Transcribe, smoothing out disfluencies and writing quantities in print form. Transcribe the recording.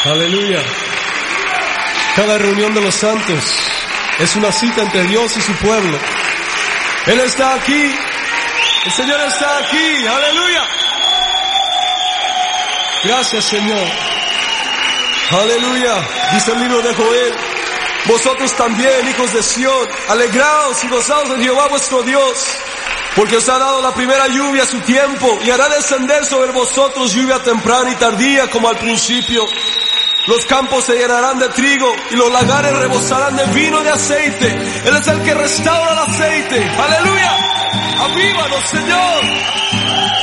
Aleluya. Cada reunión de los santos es una cita entre Dios y su pueblo. Él está aquí. El Señor está aquí. Aleluya. Gracias, Señor. Aleluya. Dice el libro de Joel: vosotros también, hijos de Sión, alegraos y gozaos en Jehová vuestro Dios, porque os ha dado la primera lluvia a su tiempo, y hará descender sobre vosotros lluvia temprana y tardía como al principio. Los campos se llenarán de trigo y los lagares rebosarán de vino y de aceite. Él es el que restaura el aceite. Aleluya. Avívanos, Señor.